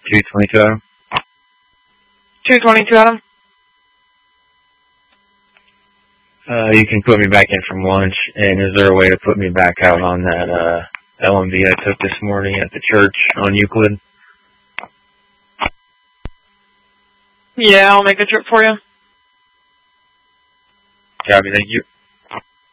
222 Adam. 222 Adam. You can put me back in from lunch, and is there a way to put me back out on that LMV I took this morning at the church on Euclid? Yeah, I'll make a trip for you. Copy, thank you.